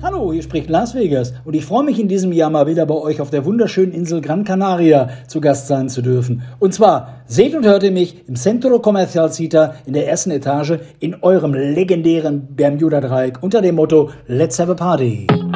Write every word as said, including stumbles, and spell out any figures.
Hallo, hier spricht Las Vegas und ich freue mich in diesem Jahr mal wieder bei euch auf der wunderschönen Insel Gran Canaria zu Gast sein zu dürfen. Und zwar seht und hört ihr mich im Centro Comercial Cita in der ersten Etage in eurem legendären Bermuda-Dreieck unter dem Motto Let's have a party.